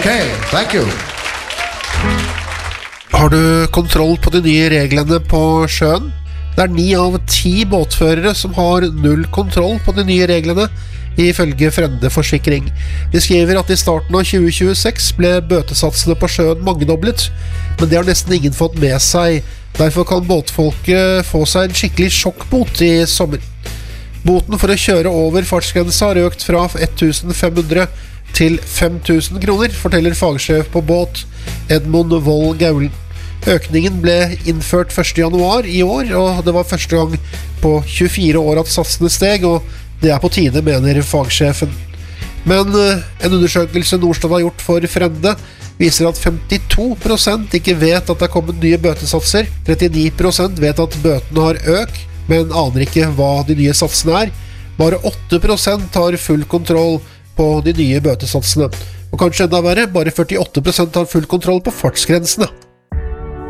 Okay, thank you. Har du kontroll på de nye reglene på sjøen? Det 9 av 10 båtførere som har null kontroll på de nye reglene, ifølge Frende Forsikring. De skriver at i starten av 2026 ble bøtesatsene på sjøen mangedoblet, men det har nesten ingen fått med seg. Derfor kan båtfolket få seg en skikkelig sjokkbot i sommer. Boten for å kjøre over fartsgrensa har økt fra 1500 til 5000 kroner, forteller fagsjef på båt Edmund Wold Gaulen. Økningen ble innført 1. januar i år, og det var første gang på 24 år at satsene steg, og det på tide, mener fagsjefen. Men en undersøkelse Norstad har gjort for Frende viser at 52% ikke vet at det kommet nye bøtesatser, 39% vet at bøtene har økt, men aner ikke hva de nye satsene Bare 8% har full kontroll på de nye bøtesatsene. Og kanskje enda verre, bare 48% har full kontroll på fartsgrensene.